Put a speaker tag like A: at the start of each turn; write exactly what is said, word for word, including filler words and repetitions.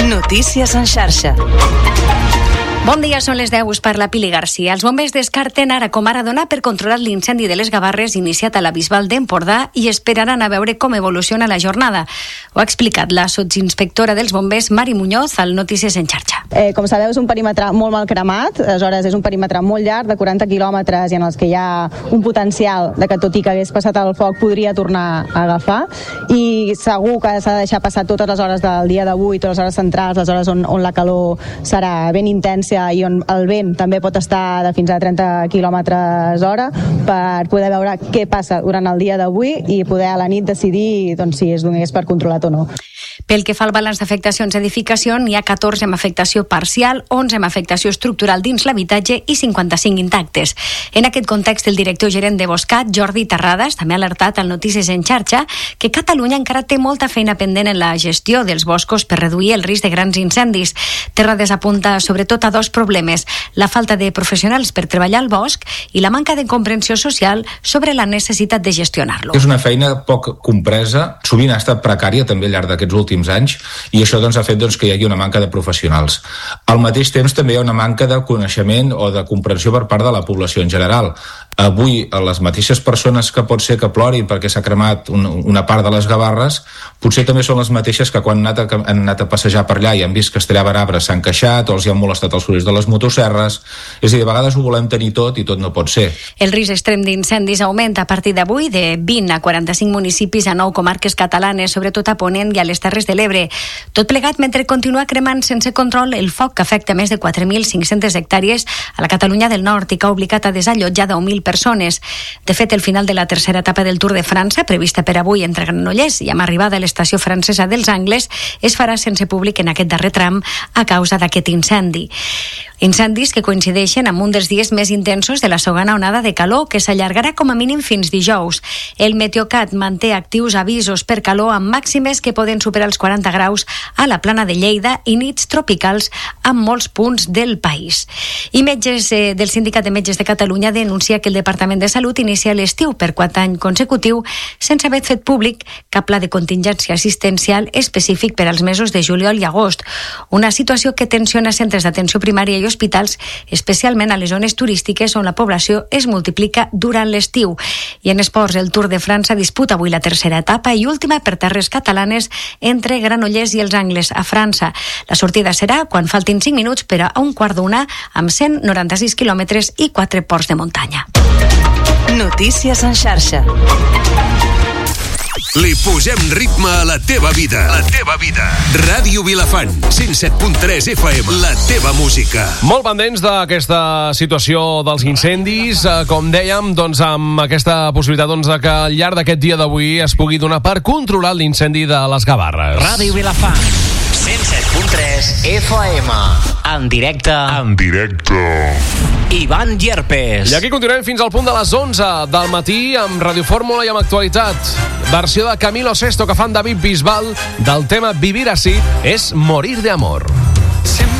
A: Notícies en xarxa.
B: Bon dia, són les deu, us parla Pili Garcia. Els bombers descarten ara com ara donar per controlar l'incendi de les Gavarres iniciat a la Bisbal d'Empordà i esperaran a veure com evoluciona la jornada. Ho ha explicat la sotsinspectora dels bombers, Mari Muñoz, al Notícies en xarxa.
C: Eh, com sabeu, és un perímetre molt mal cremat, aleshores és un perímetre molt llarg, de quaranta quilòmetres, i en els que hi ha un potencial de que tot i que hagués passat el foc podria tornar a agafar, i segur que s'ha de deixar passar totes les hores del dia d'avui, totes les hores centrals, les hores on, on la calor serà ben intensa i on el vent també pot estar de fins a trenta quilòmetres hora, per poder veure què passa durant el dia d'avui i poder a la nit decidir doncs, si es donés per controlat o no.
B: Pel que fa al balanç d'afectacions a edificació, n'hi ha catorze amb afectació parcial, onze amb afectació estructural dins l'habitatge i cinquanta-cinc intactes. En aquest context, el director gerent de Boscat, Jordi Terrades, també ha alertat al Notícies en xarxa que Catalunya encara té molta feina pendent en la gestió dels boscos per reduir el risc de grans incendis. Terrades apunta sobretot a dos problemes: la falta de professionals per treballar al bosc i la manca de comprensió social sobre la necessitat de gestionar-lo.
D: És una feina poc compresa, sovint ha estat precària també al llarg d'aquests últims anys, i això doncs, ha fet doncs, que hi hagi una manca de professionals. Al mateix temps també hi ha una manca de coneixement o de comprensió per part de la població en general. Avui, les mateixes persones que pot ser que plorin perquè s'ha cremat un, una part de les Gavarres, potser també són les mateixes que quan han anat a, han anat a passejar per allà i han vist que es tallaven arbres s'han queixat o els hi han molestat els sorolls de les motosserres. És a dir, a vegades ho volem tenir tot i tot no pot ser.
B: El risc extrem d'incendis augmenta a partir d'avui de vint a quaranta-cinc municipis a nou comarques catalanes, sobretot a Ponent i a les Terres de l'Ebre. Tot plegat mentre continua cremant sense control el foc que afecta més de quatre mil cinc-centes hectàrees a la Catalunya del Nord i que ha obligat a desallotjar deu mil persones. De fet, el final de la tercera etapa del Tour de França, prevista per avui entre Granollers i amb arribada a l'estació francesa dels Angles, es farà sense públic en aquest darrer tram a causa d'aquest incendi. Incendis que coincideixen amb un dels dies més intensos de la segona onada de calor, que s'allargarà com a mínim fins dijous. El Meteocat manté actius avisos per calor amb màximes que poden superar els quaranta graus a la Plana de Lleida i nits tropicals en molts punts del país. I metges eh, del Sindicat de Metges de Catalunya denuncia que el Departament de Salut inicia l'estiu per quart any consecutiu sense haver fet públic cap pla de contingència assistencial específic per als mesos de juliol i agost. Una situació que tensiona centres d'atenció primària i hospitals, especialment a les zones turístiques on la població es multiplica durant l'estiu. I en esports, el Tour de França disputa avui la tercera etapa i última per terres catalanes entre Granollers i els Angles a França. La sortida serà quan faltin cinc minuts per a un quart d'una amb cent noranta-sis quilòmetres i quatre ports de muntanya.
A: Notícies en xarxa.
E: Li posem ritme a la teva vida. La teva vida. Ràdio Vilafant, cent set punt tres F M. La teva música.
F: Molt pendents d'aquesta situació dels incendis. Com dèiem, doncs, amb aquesta possibilitat doncs, de que al llarg d'aquest dia d'avui es pugui donar per controlar l'incendi de les Gavarres.
G: Ràdio Vilafant, cent set punt tres F M. En directe.
E: En directe.
G: Ivan Llerpes.
F: I aquí continuem fins al punt de les onze del matí amb Radio Fórmula i amb Actualitat. Versió de Camilo Sesto que fan David Bisbal del tema Vivir Así és Morir de Amor.